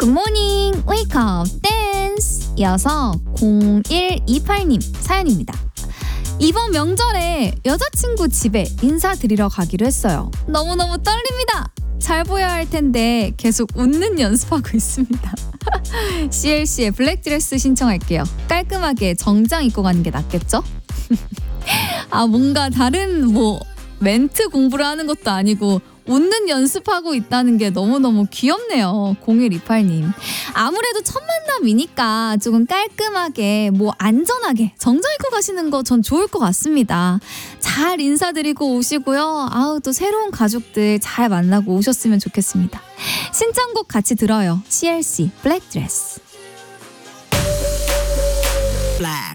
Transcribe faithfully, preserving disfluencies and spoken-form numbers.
굿모닝 웨이크업 댄스. 이어서 공일이팔 님 사연입니다. 이번 명절에 여자친구 집에 인사드리러 가기로 했어요. 너무너무 떨립니다. 잘 보여야 할 텐데 계속 웃는 연습하고 있습니다. 씨엘씨의 블랙드레스 신청할게요. 깔끔하게 정장 입고 가는 게 낫겠죠? 아, 뭔가 다른 뭐 멘트 공부를 하는 것도 아니고 웃는 연습하고 있다는 게 너무너무 귀엽네요. 공일이팔 님. 아무래도 첫 만남이니까 조금 깔끔하게 뭐 안전하게 정장 입고 가시는 거 전 좋을 것 같습니다. 잘 인사드리고 오시고요. 아우, 또 새로운 가족들 잘 만나고 오셨으면 좋겠습니다. 신청곡 같이 들어요. 씨엘씨 블랙드레스. Black.